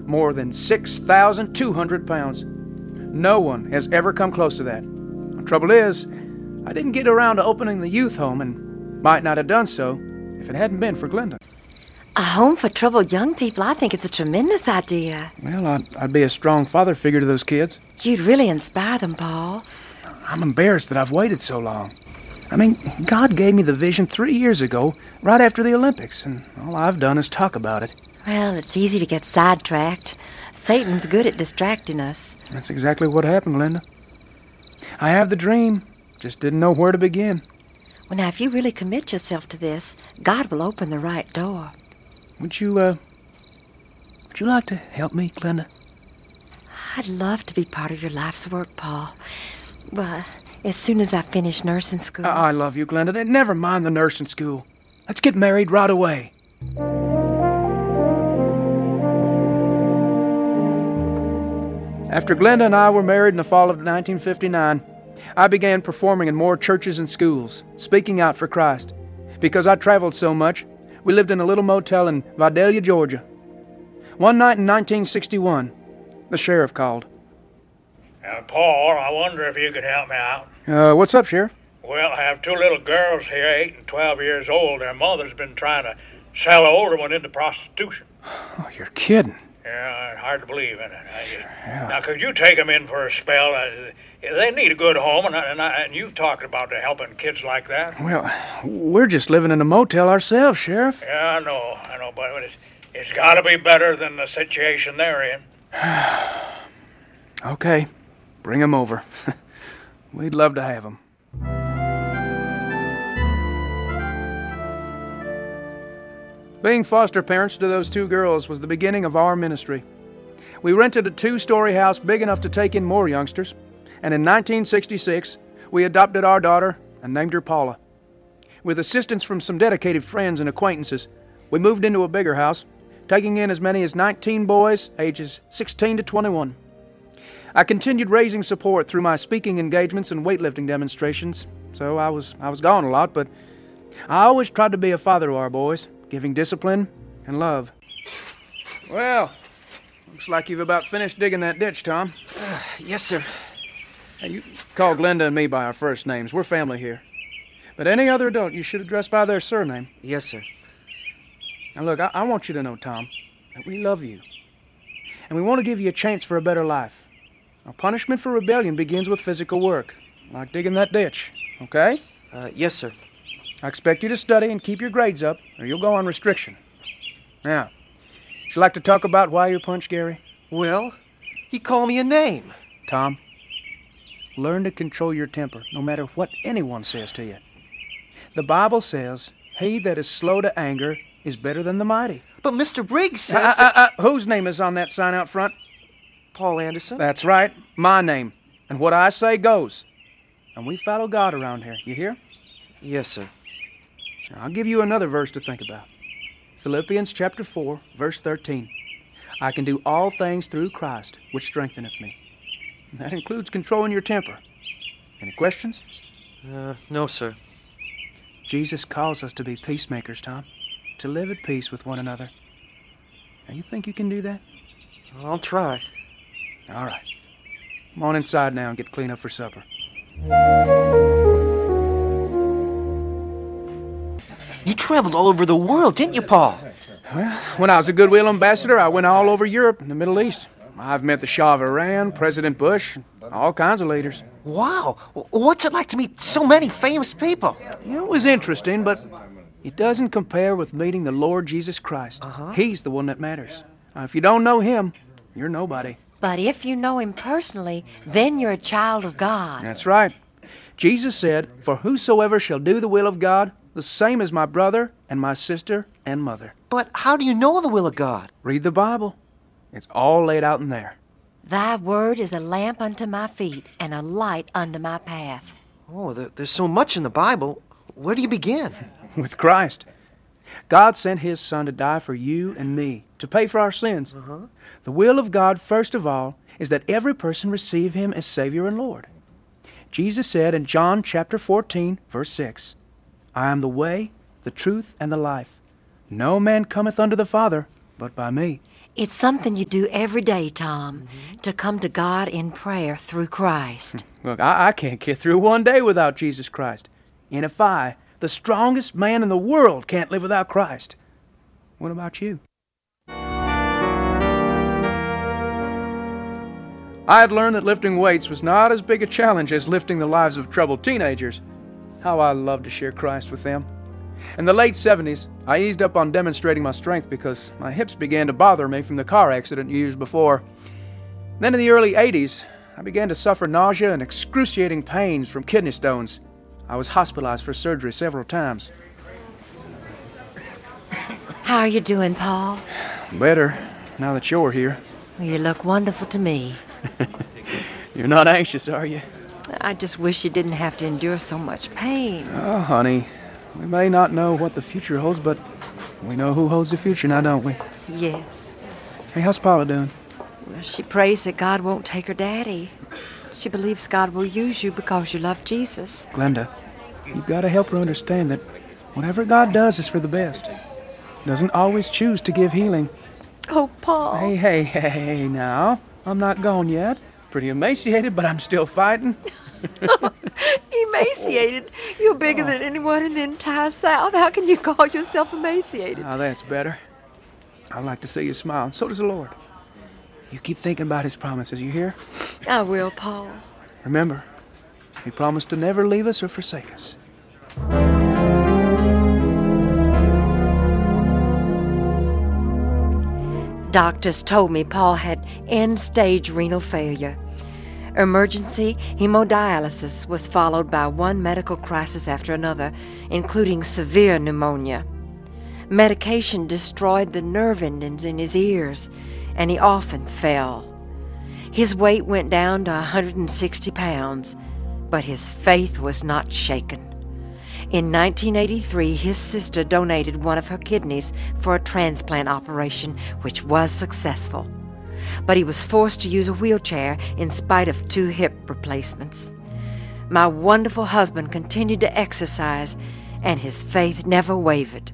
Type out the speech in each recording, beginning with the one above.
more than 6,200 pounds. No one has ever come close to that. The trouble is, I didn't get around to opening the youth home and might not have done so if it hadn't been for Glenda. A home for troubled young people, I think it's a tremendous idea. Well, I'd be a strong father figure to those kids. You'd really inspire them, Paul. I'm embarrassed that I've waited so long. I mean, God gave me the vision 3 years ago, right after the Olympics, and all I've done is talk about it. Well, it's easy to get sidetracked. Satan's good at distracting us. That's exactly what happened, Linda. I have the dream, just didn't know where to begin. Well, now, if you really commit yourself to this, God will open the right door. Would you like to help me, Glenda? I'd love to be part of your life's work, Paul. Well, as soon as I finish nursing school. I love you, Glenda. Never mind the nursing school. Let's get married right away. After Glenda and I were married in the fall of 1959, I began performing in more churches and schools, speaking out for Christ. Because I traveled so much, we lived in a little motel in Vidalia, Georgia. One night in 1961, the sheriff called. Paul, I wonder if you could help me out. What's up, Sheriff? Well, I have 2 little girls here, 8 and 12 years old. Their mother's been trying to sell the older one into prostitution. Oh, you're kidding. Yeah, hard to believe, isn't it? Yeah. Now, could you take them in for a spell? They need a good home, and you've talked about helping kids like that. Well, we're just living in a motel ourselves, Sheriff. Yeah, I know, but it's got to be better than the situation they're in. Okay, bring them over. We'd love to have them. Being foster parents to those 2 girls was the beginning of our ministry. We rented a 2-story house big enough to take in more youngsters, and in 1966, we adopted our daughter and named her Paula. With assistance from some dedicated friends and acquaintances, we moved into a bigger house, taking in as many as 19 boys, ages 16 to 21. I continued raising support through my speaking engagements and weightlifting demonstrations, so I was gone a lot, but I always tried to be a father to our boys, giving discipline and love. Well, looks like you've about finished digging that ditch, Tom. Yes, sir. Hey, you call Glenda and me by our first names. We're family here. But any other adult you should address by their surname. Yes, sir. Now look, I want you to know, Tom, that we love you. And we want to give you a chance for a better life. Now, punishment for rebellion begins with physical work, like digging that ditch, okay? Yes, sir. I expect you to study and keep your grades up, or you'll go on restriction. Now, would you like to talk about why you punched Gary? Well, he called me a name. Tom, learn to control your temper, no matter what anyone says to you. The Bible says, he that is slow to anger is better than the mighty. But Mr. Briggs says... Whose name is on that sign out front? Paul Anderson. That's right, my name. And what I say goes. And we follow God around here, you hear? Yes, sir. Now, I'll give you another verse to think about. Philippians chapter 4, verse 13. I can do all things through Christ, which strengtheneth me. And that includes controlling your temper. Any questions? No, sir. Jesus calls us to be peacemakers, Tom. To live at peace with one another. Now, you think you can do that? I'll try. All right. Come on inside now and get cleaned up for supper. You traveled all over the world, didn't you, Paul? Well, when I was a Goodwill ambassador, I went all over Europe and the Middle East. I've met the Shah of Iran, President Bush, all kinds of leaders. Wow. What's it like to meet so many famous people? It was interesting, but it doesn't compare with meeting the Lord Jesus Christ. He's the one that matters. Now, if you don't know him, you're nobody. But if you know him personally, then you're a child of God. That's right. Jesus said, "For whosoever shall do the will of God, the same as my brother and my sister and mother." But how do you know the will of God? Read the Bible. It's all laid out in there. Thy word is a lamp unto my feet and a light unto my path. Oh, there's so much in the Bible. Where do you begin? With Christ. God sent his Son to die for you and me, to pay for our sins. The will of God, first of all, is that every person receive him as Savior and Lord. Jesus said in John chapter 14, verse 6, I am the way, the truth, and the life. No man cometh unto the Father but by me. It's something you do every day, Tom, to come to God in prayer through Christ. Look, I can't get through one day without Jesus Christ. And if I, the strongest man in the world, can't live without Christ, what about you? I had learned that lifting weights was not as big a challenge as lifting the lives of troubled teenagers. How I loved to share Christ with them. In the late 70s, I eased up on demonstrating my strength because my hips began to bother me from the car accident years before. Then in the early 80s, I began to suffer nausea and excruciating pains from kidney stones. I was hospitalized for surgery several times. How are you doing, Paul? Better, now that you're here. Well, you look wonderful to me. You're not anxious, are you? I just wish you didn't have to endure so much pain. Oh, honey, we may not know what the future holds, but we know who holds the future now, don't we? Yes. Hey, how's Paula doing? Well, she prays that God won't take her daddy. She believes God will use you because you love Jesus. Glenda, you've got to help her understand that whatever God does is for the best. He doesn't always choose to give healing. Oh, Paul. Hey, now. I'm not gone yet. Pretty emaciated, but I'm still fighting. Emaciated? You're bigger than anyone in the entire South. How can you call yourself emaciated? Now that's better. I like to see you smile, and so does the Lord. You keep thinking about His promises, you hear? I will, Paul. Remember, He promised to never leave us or forsake us. Doctors told me Paul had end-stage renal failure. Emergency hemodialysis was followed by one medical crisis after another, including severe pneumonia. Medication destroyed the nerve endings in his ears, and he often fell. His weight went down to 160 pounds, but his faith was not shaken. In 1983, his sister donated one of her kidneys for a transplant operation, which was successful. But he was forced to use a wheelchair in spite of 2 hip replacements. My wonderful husband continued to exercise, and his faith never wavered.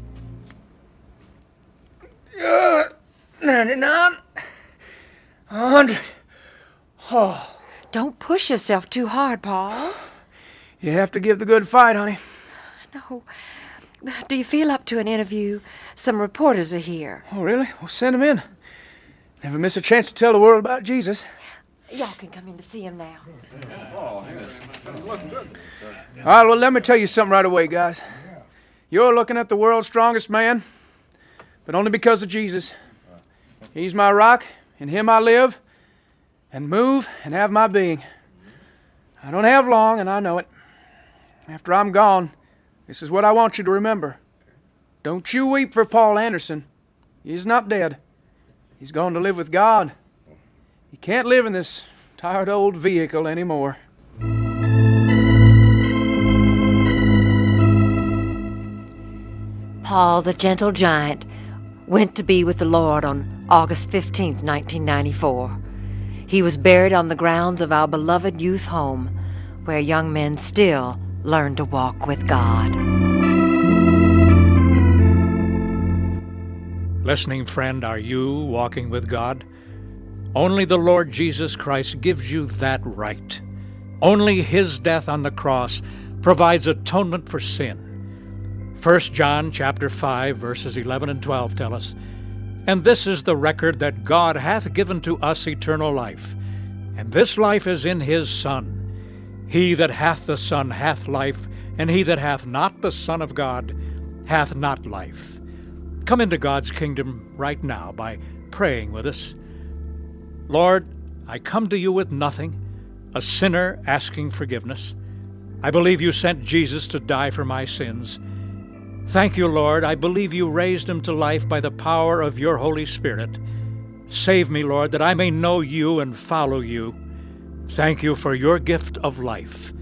99, 100. Oh. Don't push yourself too hard, Paul. You have to give the good fight, honey. No. Do you feel up to an interview? Some reporters are here. Oh, really? Well, send them in. Never miss a chance to tell the world about Jesus. Y'all can come in to see him now. All right, well, let me tell you something right away, guys. You're looking at the world's strongest man, but only because of Jesus. He's my rock. In Him I live and move and have my being. I don't have long, and I know it. After I'm gone, this is what I want you to remember. Don't you weep for Paul Anderson. He's not dead. He's gone to live with God. He can't live in this tired old vehicle anymore. Paul, the gentle giant, went to be with the Lord on August 15, 1994. He was buried on the grounds of our beloved youth home, where young men still learn to walk with God. Listening friend, are you walking with God? Only the Lord Jesus Christ gives you that right. Only His death on the cross provides atonement for sin. 1 John chapter 5, verses 11 and 12 tell us, "And this is the record that God hath given to us eternal life, and this life is in His Son. He that hath the Son hath life, and he that hath not the Son of God hath not life." Come into God's kingdom right now by praying with us. Lord, I come to you with nothing, a sinner asking forgiveness. I believe you sent Jesus to die for my sins. Thank you, Lord. I believe you raised him to life by the power of your Holy Spirit. Save me, Lord, that I may know you and follow you. Thank you for your gift of life.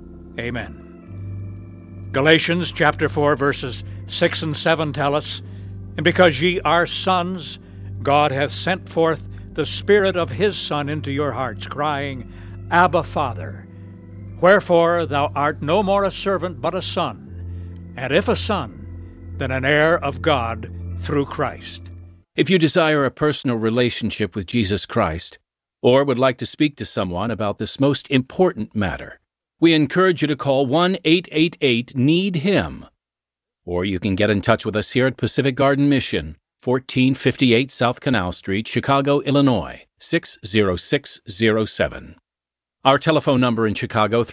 Amen. Galatians chapter 4, verses 6 and 7 tell us, "And because ye are sons, God hath sent forth the Spirit of his Son into your hearts, crying, Abba, Father. Wherefore thou art no more a servant, but a son. And if a son, then an heir of God through Christ." If you desire a personal relationship with Jesus Christ, or would like to speak to someone about this most important matter, we encourage you to call 1-888-NEED-HIM. Or you can get in touch with us here at Pacific Garden Mission, 1458 South Canal Street, Chicago, Illinois, 60607. Our telephone number in Chicago,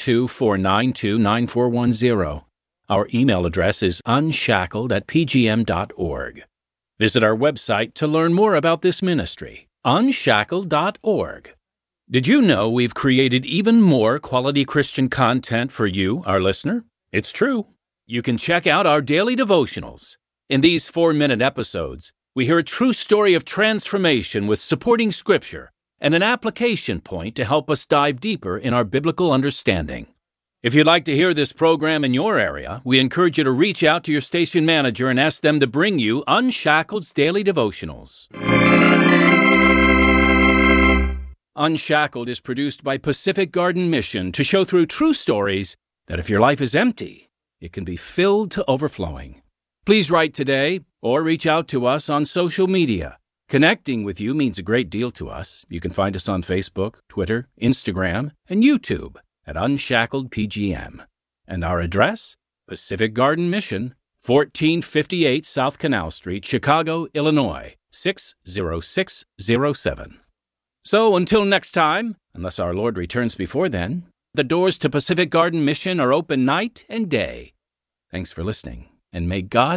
312-492-9410. Our email address is unshackled@pgm.org. Visit our website to learn more about this ministry, unshackled.org. Did you know we've created even more quality Christian content for you, our listener? It's true. You can check out our daily devotionals. In these 4-minute episodes, we hear a true story of transformation with supporting scripture and an application point to help us dive deeper in our biblical understanding. If you'd like to hear this program in your area, we encourage you to reach out to your station manager and ask them to bring you Unshackled's Daily Devotionals. Unshackled is produced by Pacific Garden Mission to show through true stories that if your life is empty, it can be filled to overflowing. Please write today or reach out to us on social media. Connecting with you means a great deal to us. You can find us on Facebook, Twitter, Instagram, and YouTube at Unshackled PGM. And our address, Pacific Garden Mission, 1458 South Canal Street, Chicago, Illinois, 60607. So until next time, unless our Lord returns before then, the doors to Pacific Garden Mission are open night and day. Thanks for listening, and may God